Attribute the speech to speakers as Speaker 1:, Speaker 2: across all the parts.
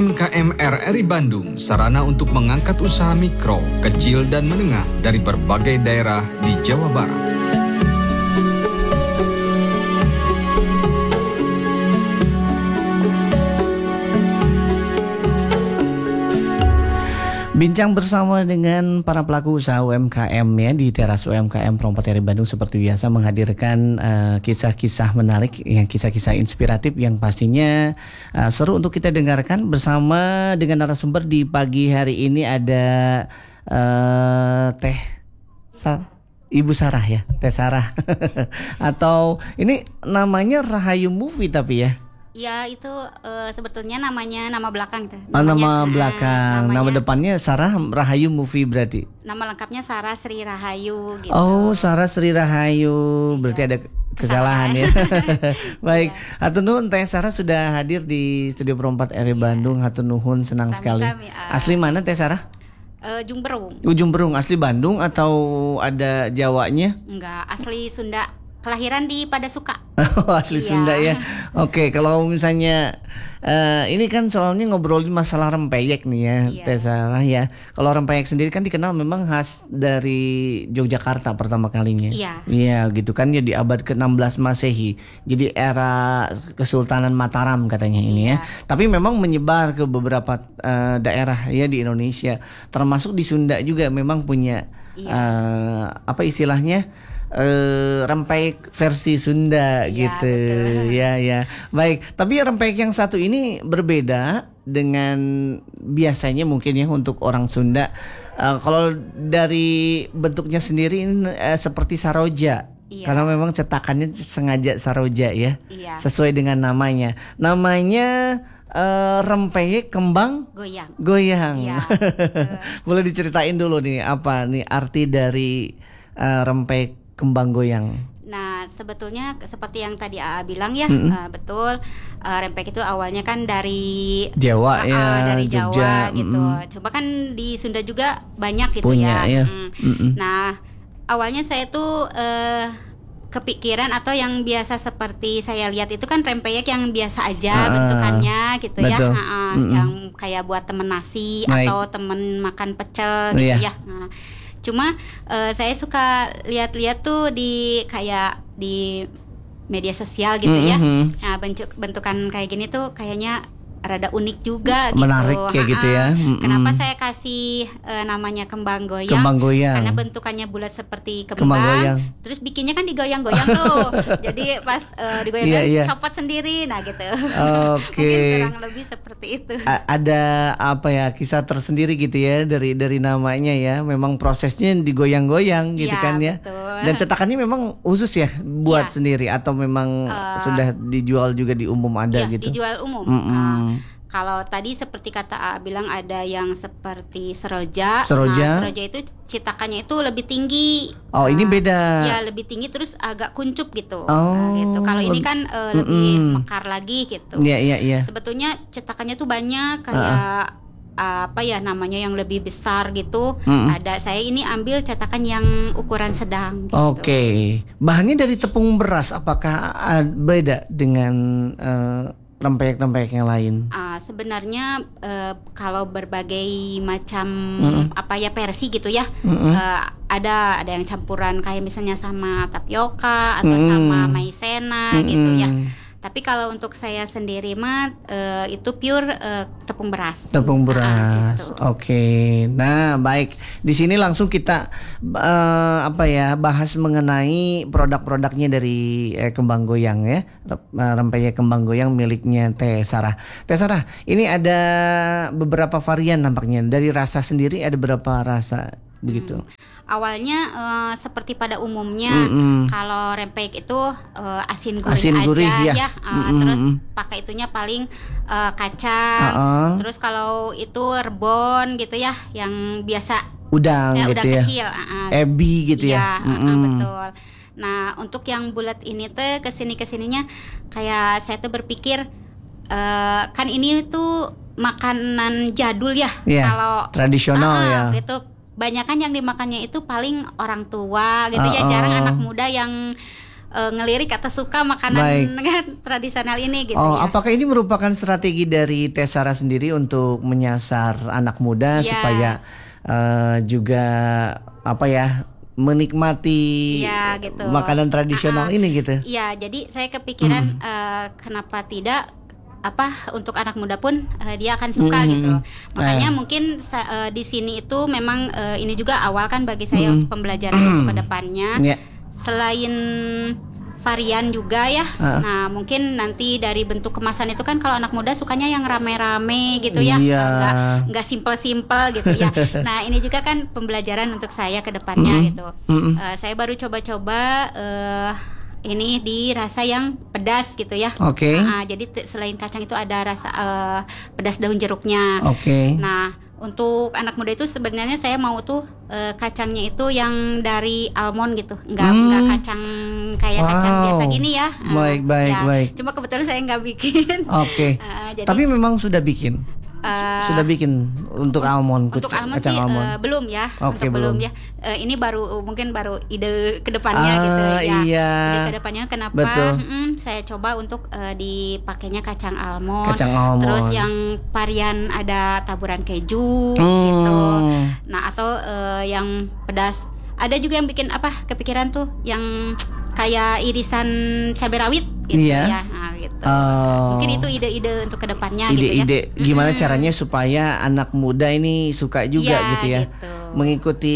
Speaker 1: UMKM RRI Bandung, sarana untuk mengangkat usaha mikro, kecil, dan menengah dari berbagai daerah di Jawa Barat.
Speaker 2: Bincang bersama dengan para pelaku usaha UMKM ya di teras UMKM Prompot RRI Bandung seperti biasa menghadirkan kisah-kisah menarik, yang kisah-kisah inspiratif yang pastinya seru untuk kita dengarkan bersama dengan narasumber di pagi hari ini ada Ibu Sarah ya, Teh Sarah atau ini namanya Rahayu Movie tapi ya.
Speaker 3: Ya itu sebetulnya namanya nama belakang itu.
Speaker 2: Nama belakang, nama depannya Sarah Rahayu Movie berarti.
Speaker 3: Nama lengkapnya Sarah Sri Rahayu gitu.
Speaker 2: Oh, Sarah Sri Rahayu. Berarti ada kesalahan ya. Baik, hatur nuhun Teh Sarah sudah hadir di Studio Prompot RRI Bandung. Hatur nuhun, senang sekali. Asli mana Teh Sarah?
Speaker 3: Jumberung.
Speaker 2: Jumberung, asli Bandung atau ada Jawanya?
Speaker 3: Enggak, asli Sunda. Kelahiran di Padasuka.
Speaker 2: Oh, asli Sunda ya. Oke, kalau misalnya ini kan soalnya ngobrolin masalah rempeyek nih ya, Teh Sarah ya. Kalau rempeyek sendiri kan dikenal memang khas dari Yogyakarta pertama kalinya. Iya, gitu kan ya di abad ke-16 Masehi. Jadi era Kesultanan Mataram katanya ini ya. Tapi memang menyebar ke beberapa daerah ya di Indonesia. Termasuk di Sunda juga memang punya apa istilahnya? Rempeyek versi Sunda gitu betul. Ya. Baik, tapi rempeyek yang satu ini berbeda dengan biasanya mungkin ya untuk orang Sunda. Kalau dari bentuknya sendiri ini seperti saroja. Karena memang cetakannya sengaja saroja ya. Sesuai dengan namanya. Namanya rempeyek kembang goyang. Boleh diceritain dulu nih apa nih arti dari rempeyek kembang goyang.
Speaker 3: Nah, sebetulnya seperti yang tadi AA bilang ya, betul. Rempeyek itu awalnya kan dari
Speaker 2: Jawa
Speaker 3: dari
Speaker 2: Jogja,
Speaker 3: Jawa gitu. Coba kan di Sunda juga banyak gitu
Speaker 2: punya, ya.
Speaker 3: Nah, awalnya saya tuh kepikiran atau yang biasa seperti saya lihat itu kan rempeyek yang biasa aja bentukannya gitu
Speaker 2: betul.
Speaker 3: Ya. Yang kayak buat temen nasi atau temen makan pecel gitu ya. Nah, cuma saya suka lihat-lihat tuh di kayak di media sosial gitu ya. Nah, bentukan kayak gini tuh kayaknya rada unik juga gitu.
Speaker 2: Menarik kayak gitu ya.
Speaker 3: Kenapa saya kasih namanya kembang goyang? Karena bentukannya bulat seperti kembang. Terus bikinnya kan digoyang-goyang tuh. Jadi pas digoyang-goyang copot sendiri, nah gitu. Mungkin kurang lebih seperti itu.
Speaker 2: Ada apa ya kisah tersendiri gitu ya dari namanya ya. Memang prosesnya digoyang-goyang gitu kan ya.
Speaker 3: Betul.
Speaker 2: Dan cetakannya memang khusus ya buat sendiri atau memang sudah dijual juga di umum ada gitu.
Speaker 3: Dijual umum. Kalau tadi seperti kata A bilang ada yang seperti seroja. Nah, seroja itu cetakannya itu lebih tinggi.
Speaker 2: Oh, ini beda.
Speaker 3: Ya, lebih tinggi terus agak kuncup gitu. Gitu. Kalau ini kan lebih mekar lagi gitu.
Speaker 2: Iya.
Speaker 3: Sebetulnya cetakannya tuh banyak kayak apa ya namanya yang lebih besar gitu. Ada saya ini ambil cetakan yang ukuran sedang gitu.
Speaker 2: Oke. Bahannya dari tepung beras apakah beda dengan rempeyek-rempeyek yang lain?
Speaker 3: Sebenarnya kalau berbagai macam apa ya versi gitu ya, ada yang campuran kayak misalnya sama tapioka atau sama maizena gitu ya. Tapi kalau untuk saya sendiri mah itu pure tepung beras.
Speaker 2: Tepung beras. Gitu. Oke. Nah, baik. Di sini langsung kita bahas mengenai produk-produknya dari kembang goyang ya. Rempeyek kembang goyang miliknya Teh Sarah. Teh Sarah, ini ada beberapa varian nampaknya. Dari rasa sendiri ada berapa rasa begitu?
Speaker 3: Awalnya seperti pada umumnya kalau rempeyek itu asin gurih aja ya. Terus pakai itunya paling kacang. Terus kalau itu rebon gitu ya, yang biasa
Speaker 2: udang gitu
Speaker 3: udang
Speaker 2: ya.
Speaker 3: Kecil,
Speaker 2: ebi gitu ya.
Speaker 3: Betul. Nah, untuk yang bulat ini tuh kesininya kayak saya tuh berpikir kan ini tuh makanan jadul ya. Kalau
Speaker 2: tradisional ya.
Speaker 3: Gitu. Banyak kan yang dimakannya itu paling orang tua gitu ya, jarang anak muda yang ngelirik atau suka makanan kan tradisional ini gitu ya.
Speaker 2: Apakah ini merupakan strategi dari Teh Sarah sendiri untuk menyasar anak muda supaya juga menikmati
Speaker 3: gitu.
Speaker 2: makanan tradisional ini gitu?
Speaker 3: Iya, jadi saya kepikiran kenapa tidak untuk anak muda pun dia akan suka gitu. Makanya mungkin di sini itu memang ini juga awal kan bagi saya pembelajaran untuk kedepannya. Selain varian juga ya. Nah, mungkin nanti dari bentuk kemasan itu kan kalau anak muda sukanya yang rame-rame gitu ya. Enggak simple-simple gitu ya. Nah, ini juga kan pembelajaran untuk saya kedepannya gitu. Saya baru coba-coba ini di rasa yang pedas gitu ya. Jadi selain kacang itu ada rasa pedas daun jeruknya. Nah, untuk anak muda itu sebenarnya saya mau tuh kacangnya itu yang dari almond gitu, nggak kacang kayak kacang biasa gini ya.
Speaker 2: Baik.
Speaker 3: Cuma kebetulan saya nggak bikin.
Speaker 2: Tapi memang sudah bikin. Sudah bikin untuk almond,
Speaker 3: untuk almond
Speaker 2: kacang
Speaker 3: sih
Speaker 2: almond.
Speaker 3: belum ya.
Speaker 2: Belum
Speaker 3: ya. Ini mungkin baru ide kedepannya gitu ya. Ide kedepannya kenapa saya coba untuk dipakainya kacang almond. Terus yang varian ada taburan keju gitu. Nah, atau yang pedas. Ada juga yang bikin kepikiran tuh yang kayak irisan cabai rawit gitu ya. Nah, gitu. Mungkin itu ide-ide untuk kedepannya gitu ya.
Speaker 2: Gimana caranya supaya anak muda ini suka juga gitu ya.
Speaker 3: Gitu.
Speaker 2: Mengikuti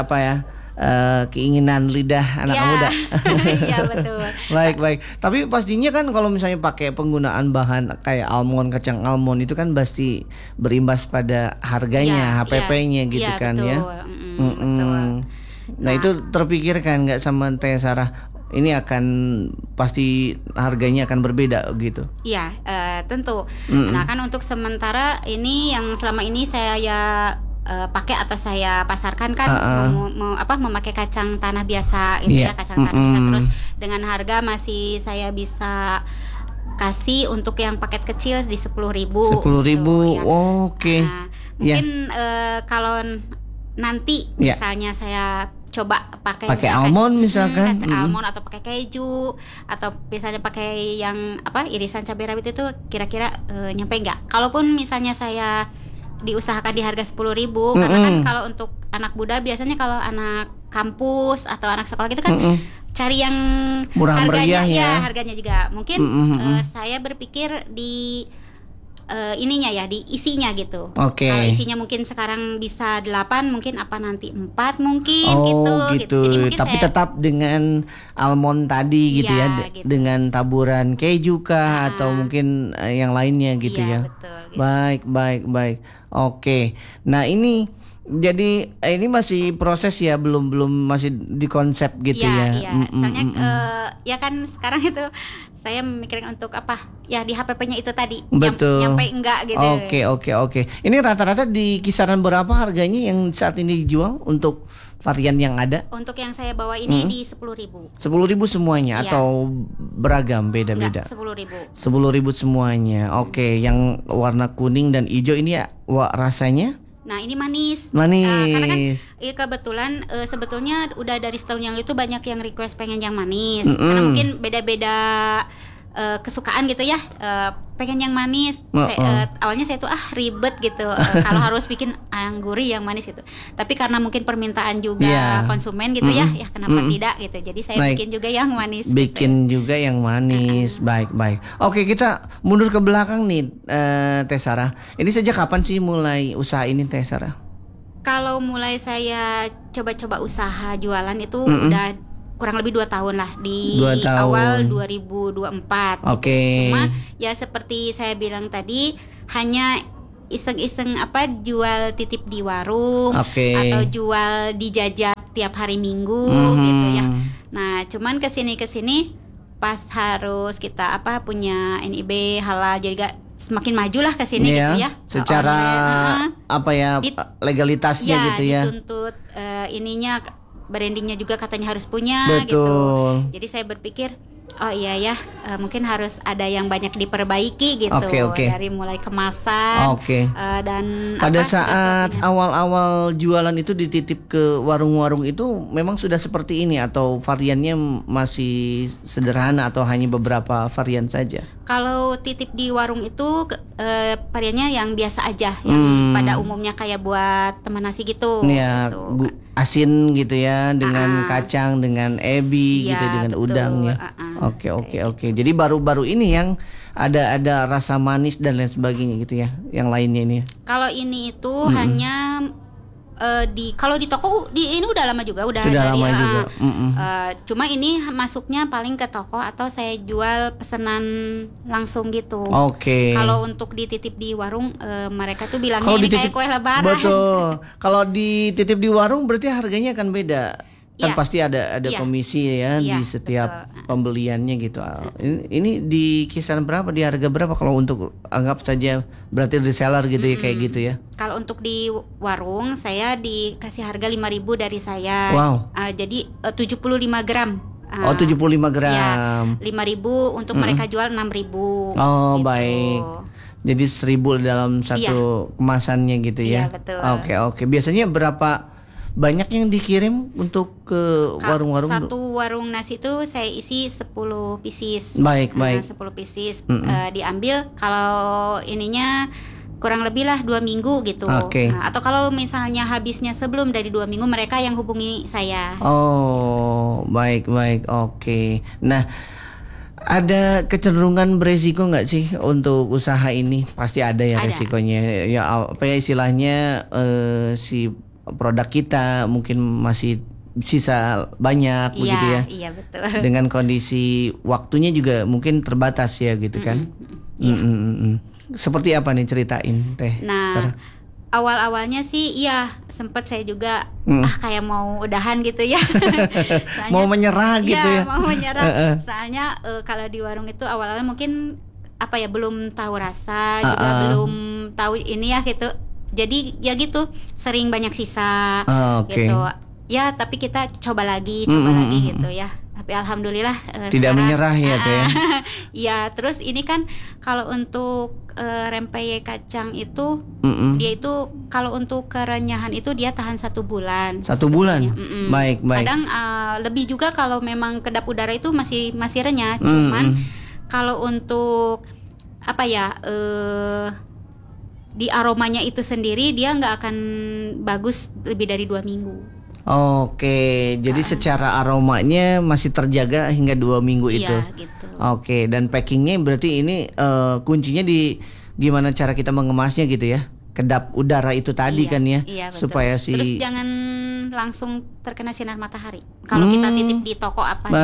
Speaker 2: keinginan lidah anak muda.
Speaker 3: Iya, betul.
Speaker 2: Baik. Tapi pastinya kan kalau misalnya pakai penggunaan bahan kayak almond, kacang almond itu kan pasti berimbas pada harganya, HPP-nya gitu kan
Speaker 3: betul.
Speaker 2: ya.
Speaker 3: Betul.
Speaker 2: Nah, itu terpikirkan nggak sama Teh Sarah? Ini akan pasti harganya akan berbeda gitu.
Speaker 3: Iya, tentu. Nah, kan untuk sementara ini yang selama ini saya pakai atau saya pasarkan kan memakai kacang tanah biasa gitu ya, kacang tanah biasa, terus dengan harga masih saya bisa kasih untuk yang paket kecil di 10.000.
Speaker 2: 10.000. Ya.
Speaker 3: Nah, mungkin kalau nanti misalnya saya coba pakai
Speaker 2: almond misalkan
Speaker 3: almond atau pakai keju atau misalnya pakai yang irisan cabai rawit itu kira-kira nyampe nggak? Kalaupun misalnya saya diusahakan di harga 10.000 karena kan kalau untuk anak muda biasanya kalau anak kampus atau anak sekolah gitu kan cari yang
Speaker 2: murah
Speaker 3: harganya
Speaker 2: meriah
Speaker 3: harganya juga mungkin saya berpikir di ininya ya, di isinya gitu. Kalau isinya mungkin sekarang bisa 8, mungkin nanti 4 mungkin gitu.
Speaker 2: Jadi mungkin tapi tetap dengan almond tadi gitu ya,
Speaker 3: gitu.
Speaker 2: dengan taburan keju kah atau mungkin yang lainnya gitu ya.
Speaker 3: Betul, gitu.
Speaker 2: Baik. Oke. Nah, ini jadi ini masih proses ya, belum masih dikonsep gitu ya.
Speaker 3: Iya. Soalnya ya kan sekarang itu saya memikirkan untuk ya di HPP-nya itu tadi.
Speaker 2: Betul.
Speaker 3: Nyampe enggak gitu.
Speaker 2: Oke. Ini rata-rata di kisaran berapa harganya yang saat ini dijual untuk varian yang ada?
Speaker 3: Untuk yang saya bawa ini di 10.000.
Speaker 2: 10.000 semuanya atau beragam beda-beda?
Speaker 3: Enggak, 10.000.
Speaker 2: 10.000 semuanya. Oke, yang warna kuning dan hijau ini rasanya?
Speaker 3: Nah, ini manis. Karena kan kebetulan sebetulnya udah dari setahun yang itu banyak yang request pengen yang manis. Karena mungkin beda-beda kesukaan gitu ya. Pengen yang manis. Awalnya saya tuh ribet gitu. Kalau harus bikin yang gurih, yang manis gitu. Tapi karena mungkin permintaan juga konsumen gitu ya kenapa tidak gitu. Jadi saya bikin juga yang manis.
Speaker 2: Bikin juga yang manis. Baik. Oke, kita mundur ke belakang nih, Teh Sarah. Ini sejak kapan sih mulai usaha ini, Teh Sarah?
Speaker 3: Kalau mulai saya coba-coba usaha jualan itu udah kurang lebih 2 tahun lah, di awal 2024 gitu. Cuma ya seperti saya bilang tadi, hanya iseng-iseng jual titip di warung atau jual di jajan tiap hari Minggu gitu ya. Nah, cuman kesini pas harus kita punya NIB halal, jadi semakin maju lah kesini gitu ya.
Speaker 2: Secara legalitasnya gitu ya.
Speaker 3: Dituntut ininya, brandingnya juga katanya harus punya
Speaker 2: gitu.
Speaker 3: Jadi saya berpikir Oh iya ya, mungkin harus ada yang banyak diperbaiki gitu.
Speaker 2: Oke.
Speaker 3: Dari mulai kemasan. Dan
Speaker 2: pada saat awal-awal jualan itu dititip ke warung-warung itu memang sudah seperti ini atau variannya masih sederhana atau hanya beberapa varian saja?
Speaker 3: Kalau titip di warung itu variannya yang biasa aja, yang pada umumnya kayak buat teman nasi gitu.
Speaker 2: Ya,
Speaker 3: gitu.
Speaker 2: Asin gitu ya, dengan kacang, dengan ebi gitu, dengan
Speaker 3: betul.
Speaker 2: udangnya. Oke. Jadi baru-baru ini yang ada rasa manis dan lain sebagainya gitu ya, yang lainnya ini.
Speaker 3: Kalau ini itu hanya kalau di toko ini udah lama juga, udah dari
Speaker 2: lama juga.
Speaker 3: Cuma ini masuknya paling ke toko atau saya jual pesanan langsung gitu.
Speaker 2: Oke.
Speaker 3: Kalau untuk dititip di warung, mereka tuh bilangnya ini kayak kue lebaran.
Speaker 2: Betul. Kalau dititip di warung berarti harganya akan beda. Kan
Speaker 3: Iya.
Speaker 2: pasti ada komisi ya di setiap pembeliannya gitu. Ini di kisaran berapa, di harga berapa kalau untuk anggap saja berarti reseller gitu ya, kayak gitu ya.
Speaker 3: Kalau untuk di warung saya dikasih harga 5.000 dari saya.
Speaker 2: Wow.
Speaker 3: Jadi 75 gram.
Speaker 2: 75 gram.
Speaker 3: Ya, 5.000 untuk mereka jual 6.000.
Speaker 2: Oh,
Speaker 3: gitu.
Speaker 2: baik. Jadi 1.000 dalam satu kemasannya gitu ya.
Speaker 3: Iya, betul.
Speaker 2: Oke. Biasanya berapa banyak yang dikirim untuk ke warung-warung?
Speaker 3: Satu warung nasi itu saya isi 10 pieces.
Speaker 2: Baik.
Speaker 3: 10 pieces diambil, kalau ininya kurang lebih lah 2 minggu gitu. Atau kalau misalnya habisnya sebelum dari 2 minggu, mereka yang hubungi saya.
Speaker 2: Oh, baik. Oke. Nah, ada kecenderungan beresiko nggak sih untuk usaha ini? Pasti ada ya resikonya. Ya apa ya istilahnya, si produk kita mungkin masih sisa banyak begitu ya. Iya, betul. Dengan kondisi waktunya juga mungkin terbatas ya gitu kan. Seperti apa nih, ceritain Teh?
Speaker 3: Nah, awal-awalnya sih sempat saya juga kayak mau udahan gitu ya. Soalnya,
Speaker 2: mau menyerah gitu ya.
Speaker 3: Mau menyerah. Soalnya kalau di warung itu awal-awal mungkin belum tahu rasa, juga belum tahu ini ya gitu. Jadi ya gitu, sering banyak sisa gitu. Ya, tapi kita coba lagi gitu ya. Tapi alhamdulillah
Speaker 2: tidak
Speaker 3: sekarang,
Speaker 2: menyerah ya Teh.
Speaker 3: Ya, terus ini kan kalau untuk rempeyek kacang itu dia itu kalau untuk kerenyahan itu dia tahan 1 bulan.
Speaker 2: 1 bulan. Baik.
Speaker 3: Kadang lebih juga kalau memang kedap udara itu masih renyah. Cuman kalau untuk di aromanya itu sendiri dia nggak akan bagus lebih dari 2 minggu.
Speaker 2: Oke, jadi secara aromanya masih terjaga hingga 2 minggu itu.
Speaker 3: Gitu.
Speaker 2: Oke, dan packingnya berarti ini kuncinya di gimana cara kita mengemasnya gitu ya. Kedap udara itu tadi kan ya, supaya
Speaker 3: Terus jangan langsung terkena sinar matahari. Kalau kita titip di toko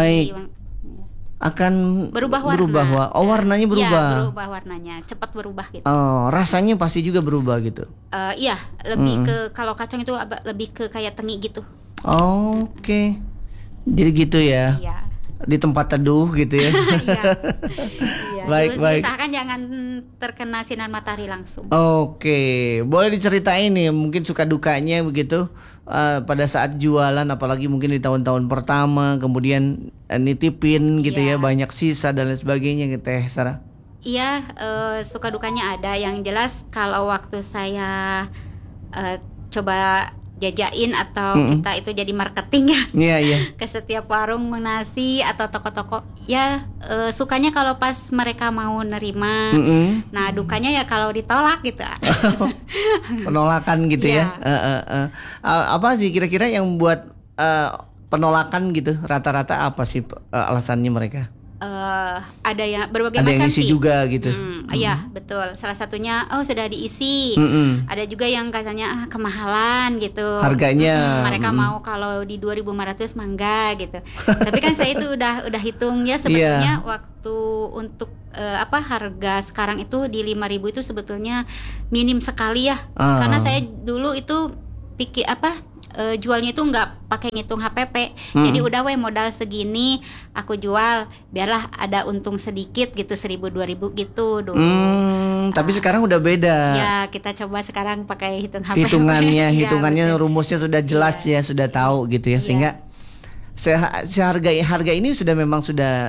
Speaker 2: akan berubah warna. Warnanya berubah.
Speaker 3: Iya, berubah warnanya, cepat berubah gitu.
Speaker 2: Rasanya pasti juga berubah gitu.
Speaker 3: Iya, lebih ke kalau kacang itu lebih ke kayak tengi gitu.
Speaker 2: Oke. Jadi gitu ya.
Speaker 3: Iya.
Speaker 2: Di tempat teduh gitu ya.
Speaker 3: Iya.
Speaker 2: Baik.
Speaker 3: Usahakan jangan terkena sinar matahari langsung.
Speaker 2: Oke, boleh diceritain nih mungkin suka dukanya begitu pada saat jualan, apalagi mungkin di tahun-tahun pertama, kemudian nitipin gitu ya, banyak sisa dan lain sebagainya gitu Teh Sarah.
Speaker 3: Iya, suka dukanya ada. Yang jelas kalau waktu saya coba jajain atau kita itu jadi marketing ya, ke setiap warung nasi atau toko-toko ya, sukanya kalau pas mereka mau nerima. Nah, dukanya ya kalau ditolak gitu.
Speaker 2: Penolakan gitu ya. Apa sih kira-kira yang buat penolakan gitu, rata-rata apa sih alasannya mereka?
Speaker 3: Ada yang berbagai
Speaker 2: ada
Speaker 3: macam
Speaker 2: yang isi
Speaker 3: sih
Speaker 2: juga gitu.
Speaker 3: Iya, betul. Salah satunya sudah diisi. Ada juga yang katanya kemahalan gitu.
Speaker 2: Harganya
Speaker 3: mereka mau kalau di 2.500 mangga gitu. Tapi kan saya itu udah hitung ya sebetulnya waktu untuk harga sekarang itu di 5.000 itu sebetulnya minim sekali ya. Karena saya dulu itu pikir jualnya itu nggak pakai ngitung HPP. Jadi udah modal segini aku jual, biarlah ada untung sedikit gitu, 1.000-2.000 gitu dulu.
Speaker 2: Tapi sekarang udah beda.
Speaker 3: Ya, kita coba sekarang pakai hitung HPP.
Speaker 2: Hitungannya rumusnya sudah jelas sudah tahu gitu ya, sehingga harga ini sudah memang sudah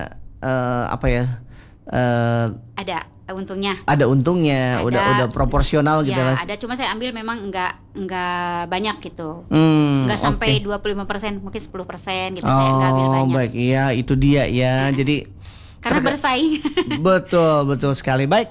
Speaker 2: apa ya?
Speaker 3: Ada untungnya.
Speaker 2: Ada untungnya,
Speaker 3: Ada.
Speaker 2: udah proporsional gitu
Speaker 3: Ya,
Speaker 2: lah.
Speaker 3: ada, cuma saya ambil memang nggak banyak gitu. Nggak
Speaker 2: Oke.
Speaker 3: sampai 25%, mungkin 10% gitu, saya nggak ambil banyak.
Speaker 2: Baik, iya itu dia ya. Jadi
Speaker 3: Karena bersaing.
Speaker 2: betul sekali. Baik,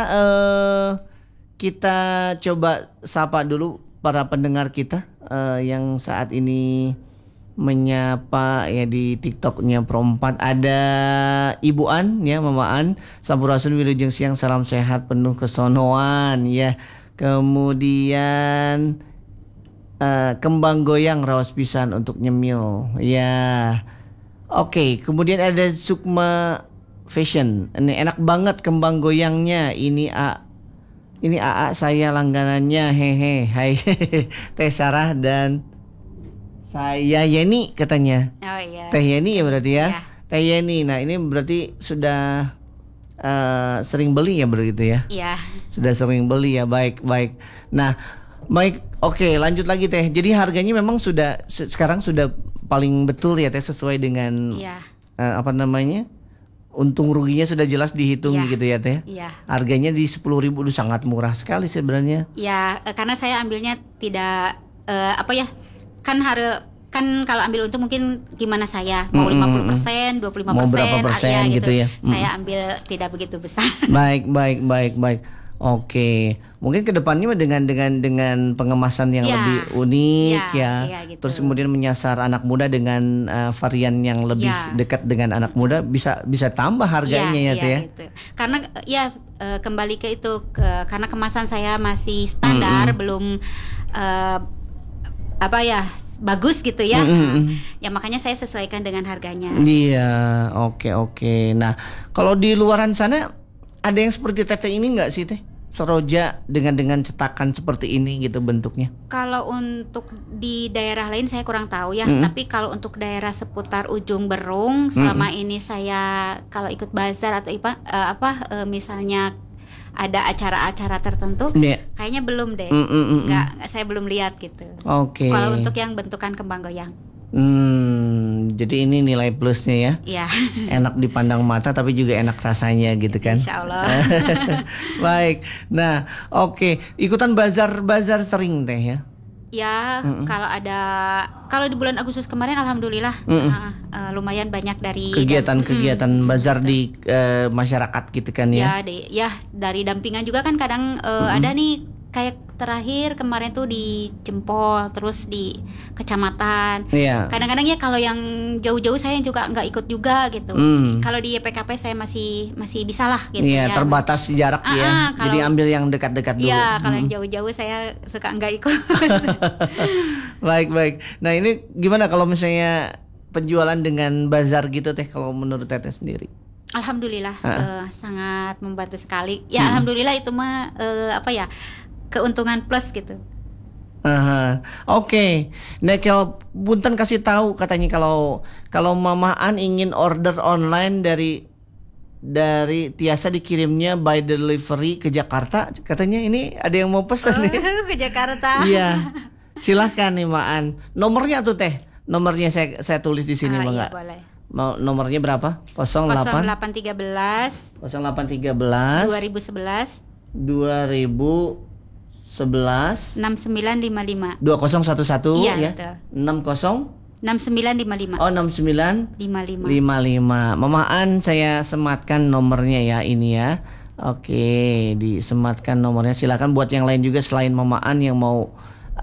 Speaker 2: kita coba sapa dulu para pendengar kita yang saat ini menyapa ya di TikToknya Pro 4. Ada Ibu An ya, Mama An, Sampurasun Wilujeng Siang, salam sehat penuh kesonoan ya. Kemudian kembang goyang rawas pisan untuk nyemil ya. Oke, kemudian ada Sukma Fashion. Ini enak banget kembang goyangnya. Ini AA saya langganannya. Hehe. Hai Teh Sarah dan saya Yeni katanya.
Speaker 3: Oh iya.
Speaker 2: Teh Yeni ya berarti ya.
Speaker 3: Iya.
Speaker 2: Teh Yeni. Nah, ini berarti sudah sering beli ya begitu ya.
Speaker 3: Iya.
Speaker 2: Sudah sering beli ya. Baik. Nah, baik. Oke, lanjut lagi Teh. Jadi harganya memang sudah sekarang sudah paling betul ya Teh, sesuai dengan
Speaker 3: Iya.
Speaker 2: apa namanya? Untung ruginya sudah jelas dihitung
Speaker 3: Iya.
Speaker 2: gitu ya Teh.
Speaker 3: Iya.
Speaker 2: Harganya di 10.000 itu sangat murah sekali sebenarnya.
Speaker 3: Ya, karena saya ambilnya tidak kan kalau ambil untung mungkin gimana saya mau 50%, 25%,
Speaker 2: Mau berapa persen gitu ya.
Speaker 3: Saya ambil tidak begitu besar.
Speaker 2: Baik. Oke, mungkin kedepannya dengan pengemasan yang
Speaker 3: Ya,
Speaker 2: lebih unik
Speaker 3: ya,
Speaker 2: ya.
Speaker 3: gitu.
Speaker 2: Terus kemudian menyasar anak muda dengan varian yang lebih
Speaker 3: Ya.
Speaker 2: dekat dengan anak muda, bisa tambah harganya ya Teh ya.
Speaker 3: Gitu. Karena kembali ke itu karena kemasan saya masih standar, belum bagus gitu ya. Ya makanya saya sesuaikan dengan harganya.
Speaker 2: Iya, oke. Nah, kalau di luaran sana ada yang seperti Teteh ini nggak sih Teh? Seroja dengan cetakan seperti ini gitu bentuknya.
Speaker 3: Kalau untuk di daerah lain saya kurang tahu ya, tapi kalau untuk daerah seputar Ujung Berung selama ini saya kalau ikut bazar atau misalnya ada acara-acara tertentu,
Speaker 2: Iya.
Speaker 3: kayaknya belum deh. Nggak, saya belum lihat gitu.
Speaker 2: Oke.
Speaker 3: Kalau untuk yang bentukan kembang goyang.
Speaker 2: Jadi ini nilai plusnya ya.
Speaker 3: Iya.
Speaker 2: Enak dipandang mata tapi juga enak rasanya gitu kan.
Speaker 3: Insya Allah.
Speaker 2: Baik. Nah, oke. Ikutan bazar sering Teh ya.
Speaker 3: Ya, kalau di bulan Agustus kemarin alhamdulillah lumayan banyak dari
Speaker 2: Kegiatan bazar di masyarakat gitu kan ya.
Speaker 3: Dari dampingan juga kan kadang ada nih kayak terakhir kemarin tuh di Jempol, terus di kecamatan.
Speaker 2: Iya.
Speaker 3: Kadang-kadang ya kalau yang jauh-jauh saya juga nggak ikut juga gitu. Kalau di YPKP saya masih bisa lah gitu.
Speaker 2: Iya,
Speaker 3: ya.
Speaker 2: terbatas jarak ya. Jadi ambil yang dekat-dekat dulu.
Speaker 3: Iya, kalau yang jauh-jauh saya suka nggak ikut.
Speaker 2: Baik. Nah, ini gimana kalau misalnya penjualan dengan bazar gitu Teh, kalau menurut Teteh sendiri?
Speaker 3: Alhamdulillah sangat membantu sekali. Ya alhamdulillah itu mah keuntungan plus gitu.
Speaker 2: Oke. Nah, kalau Bunten kasih tahu katanya kalau Mama An ingin order online dari Tiasa dikirimnya by delivery ke Jakarta, katanya ini ada yang mau pesan nih.
Speaker 3: Ke Jakarta.
Speaker 2: Iya. Silahkan nih Ma An. Nomornya tuh Teh. Nomornya saya tulis di sini
Speaker 3: Iya,
Speaker 2: Bang.
Speaker 3: boleh.
Speaker 2: Mau nomornya berapa?
Speaker 3: 0813
Speaker 2: 0813
Speaker 3: 2011
Speaker 2: 2011
Speaker 3: 6955.
Speaker 2: 2011
Speaker 3: Iya,
Speaker 2: ya.
Speaker 3: betul.
Speaker 2: 60
Speaker 3: 6955.
Speaker 2: Oh 69
Speaker 3: 55.
Speaker 2: 55. Mama An, saya sematkan nomornya ya ini ya. Oke, disematkan nomornya. Silakan buat yang lain juga selain Mama An yang mau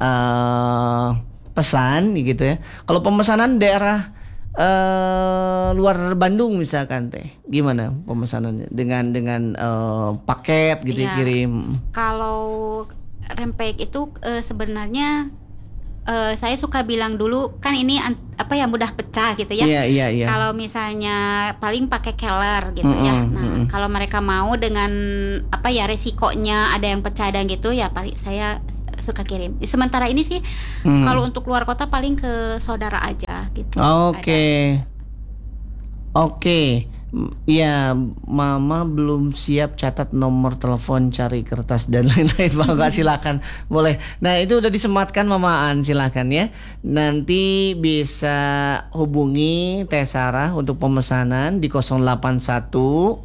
Speaker 2: pesan gitu ya. Kalau pemesanan daerah luar Bandung misalkan Teh, gimana pemesanannya dengan paket gitu
Speaker 3: Iya.
Speaker 2: kirim?
Speaker 3: Kalau rempeyek itu sebenarnya saya suka bilang dulu kan ini mudah pecah gitu ya.
Speaker 2: Iya.
Speaker 3: Kalau misalnya paling pakai keler gitu ya. Nah, kalau mereka mau dengan resikonya ada yang pecah dan gitu ya paling saya suka kirim. Sementara ini sih kalau untuk luar kota paling ke saudara aja gitu.
Speaker 2: Oke. Iya, Mama belum siap catat nomor telepon, cari kertas dan lain-lain. Bangga, silakan, boleh. Nah itu udah disematkan Mama An, silakan ya. Nanti bisa hubungi Teh Sarah untuk pemesanan di 081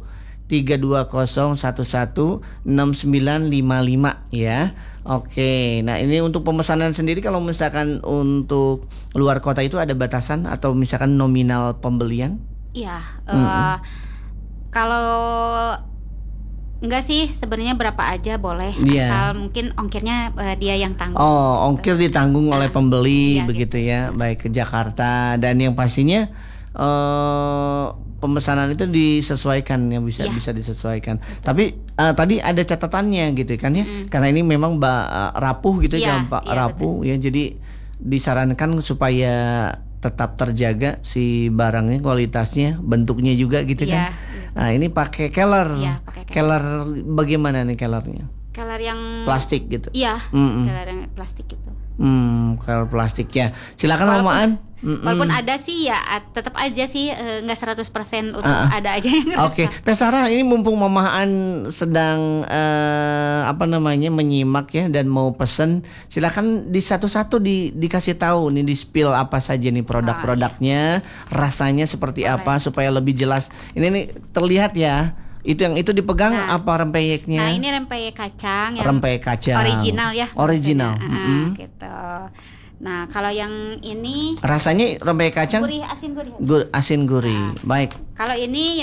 Speaker 2: 320116955 ya. Oke, nah ini untuk pemesanan sendiri, kalau misalkan untuk luar kota itu ada batasan atau misalkan nominal pembelian?
Speaker 3: Iya, kalau enggak sih sebenarnya berapa aja boleh,
Speaker 2: Iya.
Speaker 3: asal mungkin ongkirnya dia yang tanggung.
Speaker 2: Oh, ongkir ditanggung oleh pembeli
Speaker 3: iya,
Speaker 2: begitu ya, baik ke Jakarta, dan yang pastinya pemesanan itu disesuaikan ya, bisa
Speaker 3: Iya.
Speaker 2: bisa disesuaikan. Tapi tadi ada catatannya gitu kan ya, karena ini memang rapuh gitu,
Speaker 3: Iya,
Speaker 2: gampang
Speaker 3: iya,
Speaker 2: rapuh ya, jadi disarankan supaya tetap terjaga si barangnya, kualitasnya, bentuknya juga gitu kan.
Speaker 3: Iya,
Speaker 2: Nah ini pakai keler.
Speaker 3: Iya, pakai
Speaker 2: Keler bagaimana nih kelernya?
Speaker 3: Keler yang
Speaker 2: Plastik gitu.
Speaker 3: Iya,
Speaker 2: Mm-mm.
Speaker 3: keler yang plastik itu.
Speaker 2: Keler plastik ya. Silakan Mama An.
Speaker 3: Walaupun ada sih ya tetap aja sih nggak 100% utuh, ada aja yang
Speaker 2: Oke,
Speaker 3: rusak.
Speaker 2: Teh Sarah, ini mumpung Mama An sedang menyimak ya dan mau pesen, silakan di satu-satu dikasih tahu nih, di spill apa saja nih produk-produknya, rasanya seperti apa supaya lebih jelas. Ini nih terlihat ya. Itu yang itu dipegang apa rempeyeknya?
Speaker 3: Nah ini rempeyek kacang yang
Speaker 2: Rempeyek kacang.
Speaker 3: original ya.
Speaker 2: Original.
Speaker 3: maksudnya. Gitu. Nah kalau yang ini
Speaker 2: Rasanya rempeyek kacang
Speaker 3: gurih, asin gurih.
Speaker 2: asin gurih. Baik.
Speaker 3: Kalau ini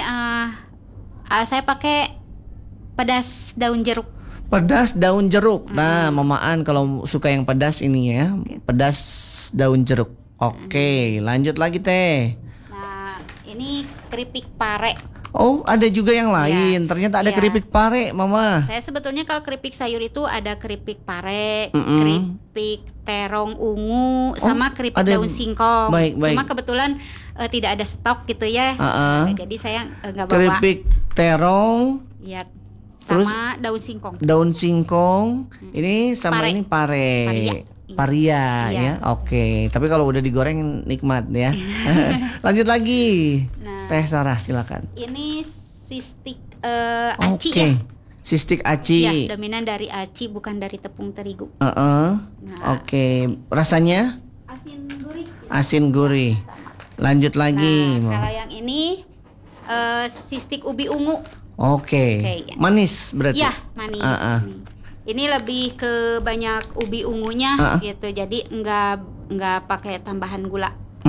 Speaker 3: saya pakai pedas daun jeruk.
Speaker 2: Pedas daun jeruk. Nah, Mama An kalau suka yang pedas ini ya, pedas daun jeruk. Oke, lanjut lagi Teh.
Speaker 3: Nah ini keripik pare.
Speaker 2: Oh, ada juga yang lain. Ternyata ada
Speaker 3: Iya.
Speaker 2: keripik pare, Mama.
Speaker 3: Saya sebetulnya kalau keripik sayur itu ada keripik pare, keripik terong ungu, sama keripik
Speaker 2: ada.
Speaker 3: daun singkong.
Speaker 2: Baik, baik.
Speaker 3: Cuma kebetulan tidak ada stok gitu ya. Nah, jadi saya nggak bawa.
Speaker 2: Keripik terong,
Speaker 3: Ya,
Speaker 2: Terus?
Speaker 3: sama daun singkong.
Speaker 2: daun singkong. Ini sama
Speaker 3: Pare.
Speaker 2: ini pare.
Speaker 3: Paria.
Speaker 2: Paria
Speaker 3: Iya.
Speaker 2: ya. Oke, tapi kalau udah digoreng nikmat ya. Lanjut lagi.
Speaker 3: Nah.
Speaker 2: Teh Sarah silakan.
Speaker 3: Ini sistik aci
Speaker 2: Oke.
Speaker 3: ya.
Speaker 2: Sistik aci.
Speaker 3: Ya, dominan dari aci bukan dari tepung terigu.
Speaker 2: Nah. Oke, rasanya
Speaker 3: Asin gurih.
Speaker 2: asin gurih. Lanjut lagi.
Speaker 3: Nah,
Speaker 2: Mam.
Speaker 3: kalau yang ini sistik ubi ungu.
Speaker 2: Oke.
Speaker 3: Oke, ya.
Speaker 2: Manis berarti.
Speaker 3: Ya, manis.
Speaker 2: Ah.
Speaker 3: Ini lebih ke banyak ubi ungunya gitu. Jadi nggak pakai tambahan gula.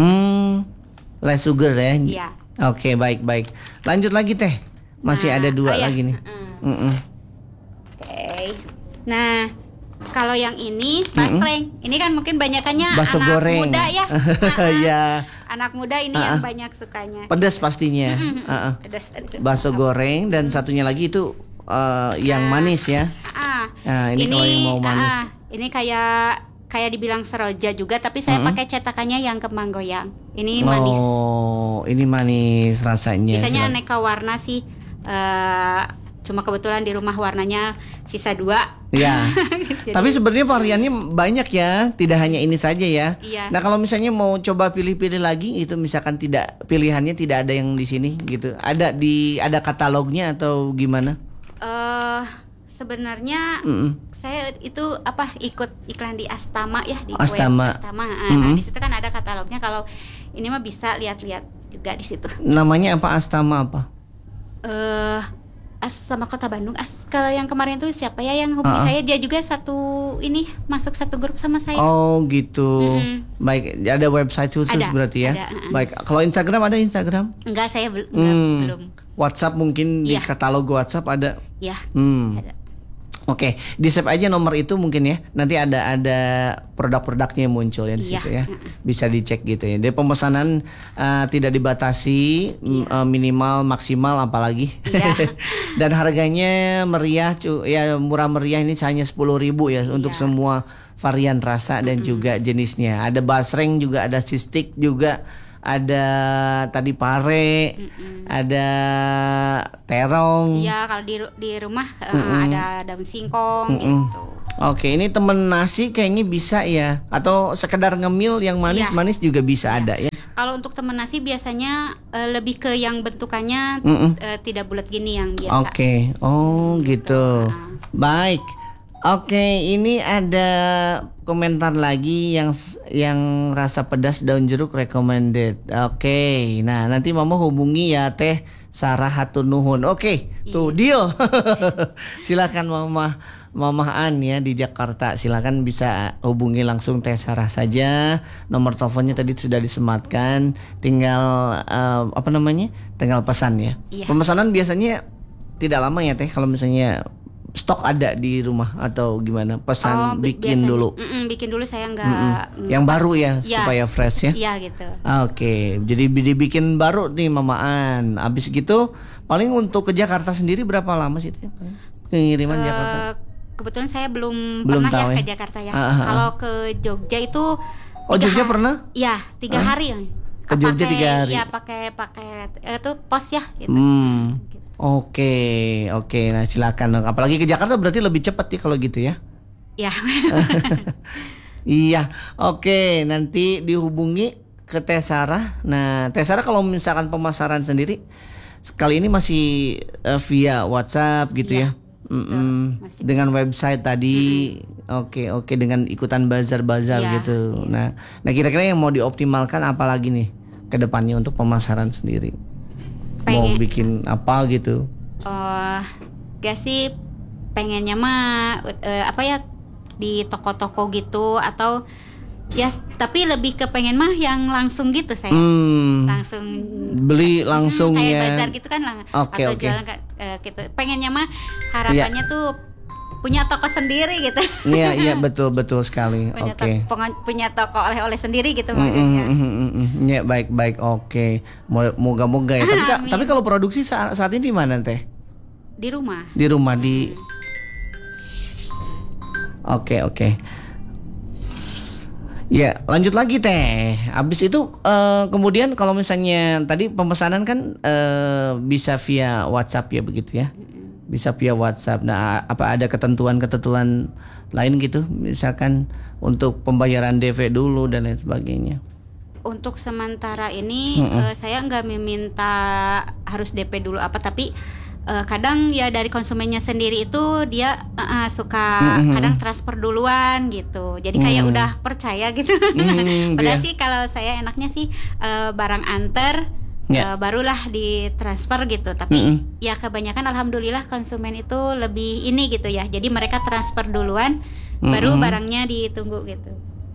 Speaker 2: Less sugar ya.
Speaker 3: Iya.
Speaker 2: Oke, baik. Lanjut lagi Teh. Masih ada dua
Speaker 3: ya.
Speaker 2: lagi nih.
Speaker 3: Oke. Nah, kalau yang ini basreng. Ini kan mungkin banyakannya
Speaker 2: Bakso
Speaker 3: anak
Speaker 2: goreng.
Speaker 3: muda ya.
Speaker 2: Ya.
Speaker 3: Anak muda ini yang banyak sukanya.
Speaker 2: Pedas pastinya.
Speaker 3: Pedas.
Speaker 2: Bakso goreng dan satunya lagi itu yang manis ya. Nah, ini kalau yang mau manis.
Speaker 3: Ini kayak dibilang seroja juga, tapi saya pakai cetakannya yang kembang goyang. Ini manis.
Speaker 2: Oh, ini manis rasanya.
Speaker 3: Biasanya aneka warna sih. Cuma kebetulan di rumah warnanya sisa 2.
Speaker 2: Ya.
Speaker 3: Jadi-
Speaker 2: Tapi sebenarnya variannya banyak ya, tidak hanya ini saja ya.
Speaker 3: Iya.
Speaker 2: Nah, kalau misalnya mau coba pilih-pilih lagi, itu misalkan pilihannya tidak ada yang di sini gitu. Ada katalognya atau gimana?
Speaker 3: Sebenarnya saya itu ikut iklan di Astama ya, di
Speaker 2: Astama.
Speaker 3: web Astama. Nah, di situ kan ada katalognya. Kalau ini mah bisa lihat-lihat juga di situ.
Speaker 2: Namanya apa? Astama apa?
Speaker 3: Sama Kota Bandung. Kalau yang kemarin tuh siapa ya yang hubungi saya, dia juga masuk satu grup sama saya.
Speaker 2: Oh gitu. Baik, ada website khusus
Speaker 3: Ada,
Speaker 2: berarti ya.
Speaker 3: ada,
Speaker 2: Baik, kalau Instagram ada Instagram?
Speaker 3: Enggak, saya belum.
Speaker 2: WhatsApp mungkin di
Speaker 3: Iya.
Speaker 2: katalog WhatsApp ada.
Speaker 3: Ya. Ada.
Speaker 2: Oke, di save aja nomor itu mungkin ya. Nanti ada produk-produknya yang muncul ya di
Speaker 3: Iya.
Speaker 2: situ ya. Bisa dicek gitu ya. Dari pemesanan tidak dibatasi, minimal maksimal apalagi.
Speaker 3: Iya.
Speaker 2: Dan harganya meriah, ya murah meriah, ini hanya 10.000 ya untuk semua varian rasa dan juga jenisnya. Ada basreng juga, ada sistik juga, ada tadi pare, ada terong.
Speaker 3: Iya, kalau di rumah ada daun singkong gitu.
Speaker 2: Oke, ini temen nasi kayaknya bisa ya, atau sekedar ngemil yang manis-manis juga bisa ada ya.
Speaker 3: Kalau untuk temen nasi biasanya lebih ke yang bentukannya tidak bulat gini yang biasa.
Speaker 2: Oke. Oh gitu. Baik. Oke, ini ada komentar lagi yang rasa pedas daun jeruk recommended. Oke. Nah, nanti Mama hubungi ya Teh Sarah hatur nuhun. Oke, tuh deal. Silakan Mama An ya di Jakarta. Silakan bisa hubungi langsung Teh Sarah saja. Nomor teleponnya tadi sudah disematkan. Tinggal Tinggal pesan ya.
Speaker 3: Iya.
Speaker 2: Pemesanan biasanya tidak lama ya Teh kalau misalnya stok ada di rumah atau gimana? Pesan bikin
Speaker 3: biasanya,
Speaker 2: dulu.
Speaker 3: Bikin dulu saya nggak.
Speaker 2: Yang baru ya,
Speaker 3: Ya.
Speaker 2: supaya fresh ya.
Speaker 3: Iya gitu.
Speaker 2: Oke, jadi dibikin baru nih Mamaan. Abis gitu paling untuk ke Jakarta sendiri berapa lama sih Teh? Pengiriman Jakarta?
Speaker 3: Kebetulan saya belum
Speaker 2: Belum
Speaker 3: pernah
Speaker 2: tahu
Speaker 3: ya
Speaker 2: ya?
Speaker 3: ke Jakarta ya. Kalau ke Jogja itu
Speaker 2: Jogja pernah?
Speaker 3: Iya, 3 hari.
Speaker 2: Ke Jogja 3 hari?
Speaker 3: Iya, pakai itu pos ya gitu.
Speaker 2: Oke. Nah silakan. Apalagi ke Jakarta berarti lebih cepat ya kalau gitu ya.
Speaker 3: Ya.
Speaker 2: Iya. Oke, nanti dihubungi ke Teh Sarah. Nah, Teh Sarah kalau misalkan pemasaran sendiri kali ini masih via WhatsApp gitu ya.
Speaker 3: Masih.
Speaker 2: Dengan website tadi. Oke, dengan ikutan bazar-bazar
Speaker 3: Iya,
Speaker 2: gitu. Nah, kira-kira yang mau dioptimalkan apa lagi nih ke depannya untuk pemasaran sendiri? Mau bikin apa gitu?
Speaker 3: Gak sih, pengennya mah di toko-toko gitu atau ya, tapi lebih ke pengen mah yang langsung gitu saya. Langsung
Speaker 2: beli langsung
Speaker 3: kayak
Speaker 2: ya.
Speaker 3: bazar gitu kan
Speaker 2: Oke.
Speaker 3: jualan gitu. Pengennya mah harapannya tuh punya toko sendiri gitu.
Speaker 2: Iya betul sekali. Oke.
Speaker 3: Punya toko oleh-oleh sendiri gitu maksudnya.
Speaker 2: Ya baik. Oke. Moga-moga ya. Tapi kalau produksi saat ini di mana Teh?
Speaker 3: Di rumah.
Speaker 2: Di rumah Oke. Ya, lanjut lagi Teh. Abis itu kemudian kalau misalnya tadi pemesanan kan bisa via WhatsApp ya begitu ya. Bisa via WhatsApp. Nah, apa ada ketentuan lain gitu? Misalkan untuk pembayaran DP dulu dan lain sebagainya.
Speaker 3: Untuk sementara ini saya nggak meminta harus DP dulu tapi kadang ya dari konsumennya sendiri itu dia suka kadang transfer duluan gitu. Jadi kayak udah percaya gitu. Padahal sih kalau saya enaknya sih barang anter barulah ditransfer gitu. Tapi ya kebanyakan alhamdulillah konsumen itu lebih ini gitu ya. Jadi mereka transfer duluan baru barangnya ditunggu gitu.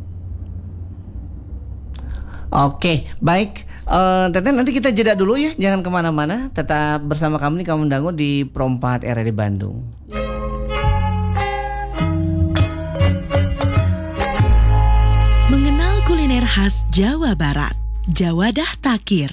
Speaker 2: Oke, baik. Teteh nanti kita jeda dulu ya, jangan kemana-mana. Tetap bersama kami di Kamu Dangu di Pro 4 RRI Bandung.
Speaker 4: Mengenal kuliner khas Jawa Barat, Jawadah Takir.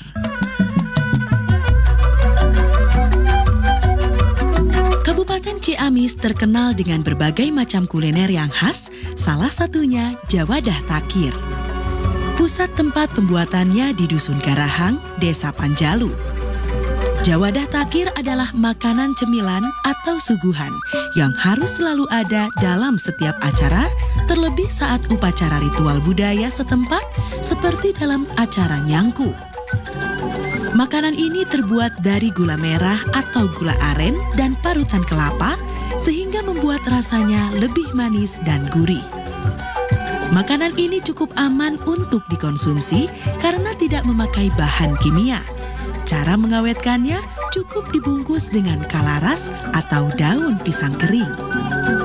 Speaker 4: Kabupaten Ciamis terkenal dengan berbagai macam kuliner yang khas, salah satunya Jawadah Takir. Pusat tempat pembuatannya di Dusun Garahang, Desa Panjalu. Jawadah Takir adalah makanan cemilan atau suguhan yang harus selalu ada dalam setiap acara, terlebih saat upacara ritual budaya setempat seperti dalam acara nyangku. Makanan ini terbuat dari gula merah atau gula aren dan parutan kelapa sehingga membuat rasanya lebih manis dan gurih. Makanan ini cukup aman untuk dikonsumsi karena tidak memakai bahan kimia. Cara mengawetkannya cukup dibungkus dengan kalaras atau daun pisang kering.